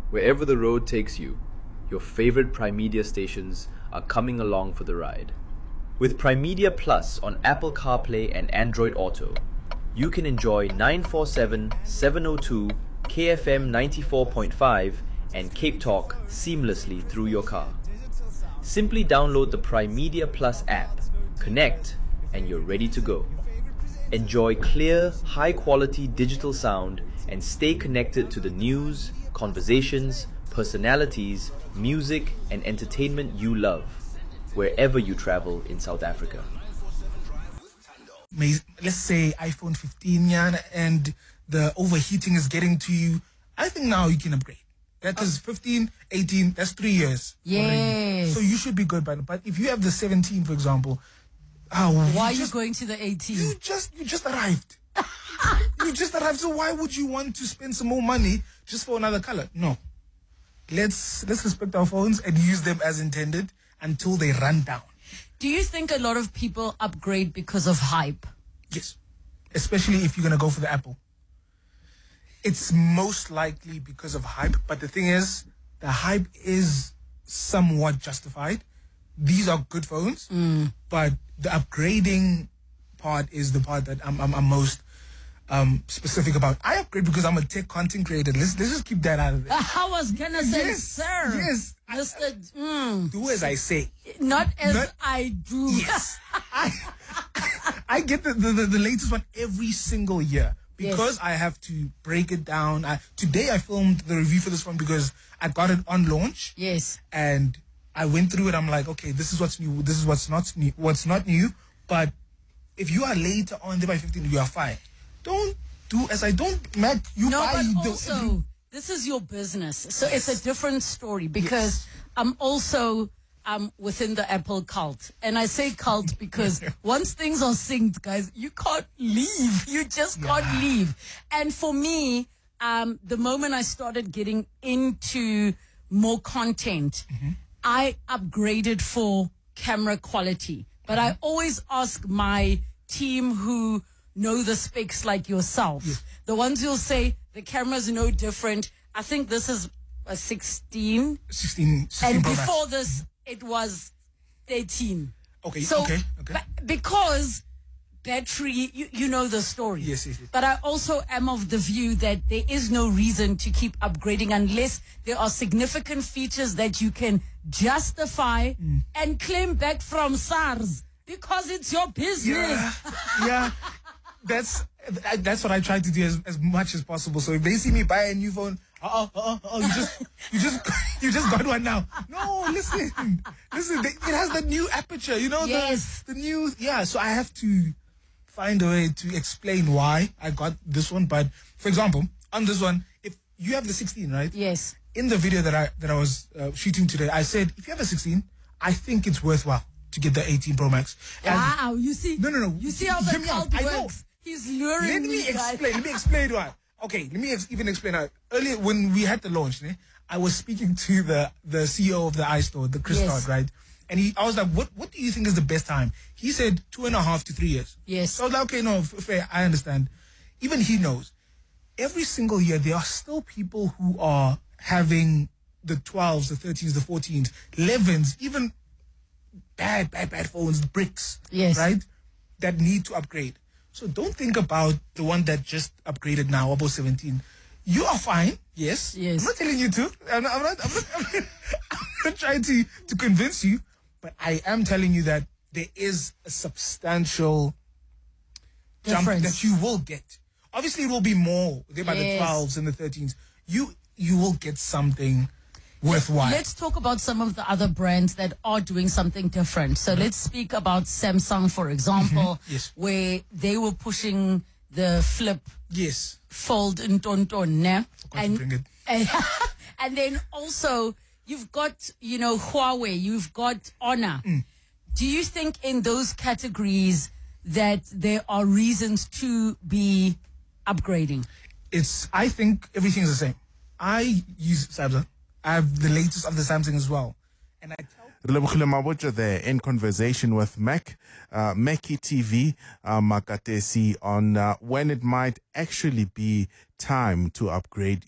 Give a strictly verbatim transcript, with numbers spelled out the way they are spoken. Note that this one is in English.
Wherever the road takes you, your favorite Primedia stations are coming along for the ride. With Primedia Plus on Apple CarPlay and Android Auto, you can enjoy nine forty-seven, seven oh two, K F M ninety-four point five and Cape Talk seamlessly through your car. Simply download the Primedia Plus app, connect, and you're ready to go. Enjoy clear, high-quality digital sound and stay connected to the news, conversations, personalities, music, and entertainment you love, wherever you travel in South Africa. Let's say iPhone fifteen, yeah, and the overheating is getting to you. I think now you can upgrade. That is fifteen, eighteen, that's three years. Yes. So you should be good by now. But if you have the seventeen, for example, oh, why you are just, you going to the eighteen? You just you just arrived. you just arrived. So why would you want to spend some more money just for another color? No. Let's let's respect our phones and use them as intended until they run down. Do you think a lot of people upgrade because of hype? Yes. Especially if you're going to go for the Apple. It's most likely because of hype. But the thing is, the hype is somewhat justified. These are good phones. Mm. But the upgrading part is the part that I'm, I'm, I'm most um, specific about. I upgrade because I'm a tech content creator. Let's, let's just keep that out of it. I was going to say, yes, sir. Yes. Mister Mm, do as I say. Not as Not, I do. Yes. I, I get the, the, the latest one every single year because yes. I have to break it down. I, today I filmed the review for this one because I got it on launch. Yes. And I went through it. I'm like, okay, this is what's new. This is what's not new. What's not new. But if you are later on there by fifteen, you are fine. Don't do as I don't, Mac. You no, buy. but The, also, every, this is your business. So yes. it's a different story because yes. I'm also um, within the Apple cult. And I say cult because once things are synced, guys, you can't leave. You just can't yeah. leave. And for me, um, the moment I started getting into more content, mm-hmm. I upgraded for camera quality. But mm-hmm. I always ask my team who know the specs like yourself. Yes. The ones who'll say the camera's no different. I think this is a sixteen. sixteen, sixteen and Pro before Max. this, it was thirteen. Okay, so, okay, okay. Ba- because battery, you, you know the story. Yes, yes, yes. But I also am of the view that there is no reason to keep upgrading unless there are significant features that you can justify mm. and claim back from SARS because it's your business. Yeah, yeah. That's that's what I try to do as, as much as possible. So if they see me buy a new phone, oh, oh, oh, you just, you just, you just got one now. No, listen, listen. They, it has the new aperture, you know, yes. the the new. Yeah, so I have to find a way to explain why I got this one. But for example, on this one, if you have the sixteen, right? Yes. In the video that I that I was uh, shooting today, I said if you have a sixteen, I think it's worthwhile to get the eighteen Pro Max. And wow, you see? No, no, no. You see how the cult I works? know. He's luring Let me, me explain. Let me explain why. Okay, let me ex- even explain how. Earlier, when we had the launch, né, I was speaking to the, the C E O of the iStore, the Chris yes. Todd, right? And he, I was like, what, what do you think is the best time? He said two and a half to three years. Yes. So I was like, okay, no, f- fair, I understand. Even he knows. Every single year, there are still people who are having the twelves, the thirteens, the fourteens, elevens, even bad, bad, bad phones, bricks, yes. right? That need to upgrade. So don't think about the one that just upgraded now, about seventeen. You are fine, yes. Yes. I'm not telling you to. I'm not, I'm not, I'm not, I'm not, I'm not trying to, to convince you, but I am telling you that there is a substantial difference jump that you will get. Obviously, it will be more there by yes. the twelves and the thirteens. You you will get something worthwhile. Let's talk about some of the other brands that are doing something different. So mm-hmm. let's speak about Samsung, for example, mm-hmm. yes. where they were pushing the flip yes. fold in Tonton, ne? And, bring it. and and then also you've got, you know, Huawei, you've got Honor. Mm. Do you think in those categories that there are reasons to be upgrading? It's, I think everything's the same. I use Samsung. I have the latest of the Samsung as well. And I tell Relebogile Mabotja there in conversation with Mac, uh, Mackie T V, uh, Makatesi, on uh, when it might actually be time to upgrade